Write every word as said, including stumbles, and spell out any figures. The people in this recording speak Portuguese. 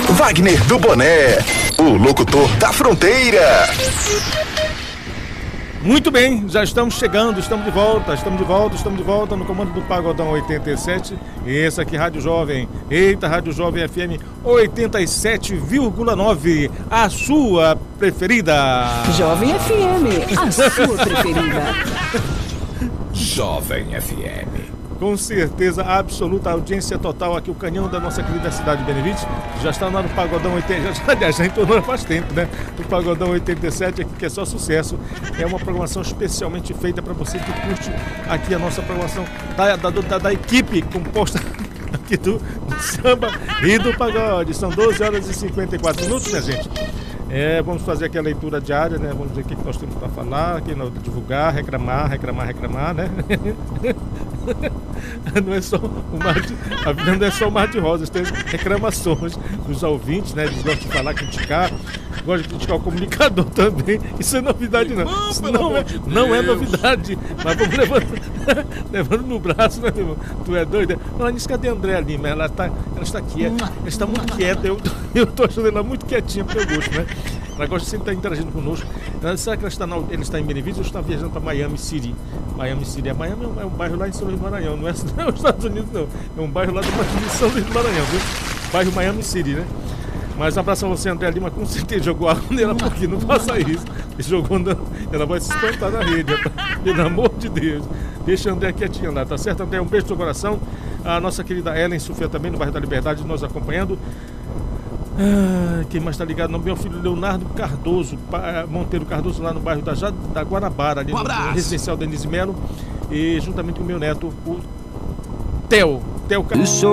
Wagner do Boné, o locutor da fronteira. Muito bem, já estamos chegando, estamos de volta, estamos de volta, estamos de volta no comando do Pagodão oitenta e sete. Esse aqui, Rádio Jovem. Eita, Rádio Jovem F M oitenta e sete vírgula nove, a sua preferida. Jovem F M, a sua preferida. Jovem F M. Com certeza absoluta, audiência total aqui, o canhão da nossa querida cidade de Benevides. Já está lá no Pagodão oitenta, já, já, já entornou faz tempo, né? O Pagodão oitenta e sete aqui, que é só sucesso. É uma programação especialmente feita para você que curte aqui a nossa programação da, da, da, da equipe composta aqui do, do samba e do pagode. São doze horas e cinquenta e quatro minutos, né, gente? É, vamos fazer aqui a leitura diária, né? Vamos ver o que nós temos para falar, aqui, divulgar, reclamar, reclamar, reclamar, né? Não é só o mar de, a vida não é só o mar de rosas, tem reclamações dos ouvintes, né? Eles gostam de falar, criticar, gostam de criticar o comunicador também. Isso é novidade, não. Isso não é, não é novidade. Mas vamos levando, levando no braço, né, meu irmão? Tu é doido? Ela disse, cadê a Andréa Lima? Ela está, ela está quieta, ela está muito quieta. Eu, eu tô achando ela muito quietinha pro meu gosto, né? Ela gosta de sempre estar interagindo conosco. Ela, será que ela está, na, ela está em Benevides ou está viajando para Miami City? Miami City. A Miami é um, é um bairro lá em São Luís do Maranhão, não é, não é os Estados Unidos, não. É um bairro lá de São Luís do Maranhão, viu? Bairro Miami City, né? Mas um abraço a você, André Lima, com certeza jogou água nela, porque não faça isso. Jogou, ela vai se espantar na rede, pelo amor de Deus. Deixa a André quietinha lá, tá certo, André? Um beijo no coração. A nossa querida Ellen Sofia também, no bairro da Liberdade, nos acompanhando. Ah, quem mais tá ligado? Não, meu filho Leonardo Cardoso, Monteiro Cardoso, lá no bairro da, da Guanabara, ali um no, no residencial Denise Melo, e juntamente com o meu neto, o Theo. Theo Cardoso.